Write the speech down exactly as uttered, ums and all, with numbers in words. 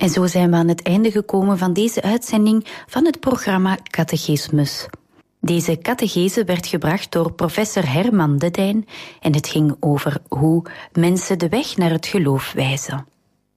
En zo zijn we aan het einde gekomen van deze uitzending van het programma Catechismus. Deze catechese werd gebracht door professor Herman de Dijn en het ging over hoe mensen de weg naar het geloof wijzen.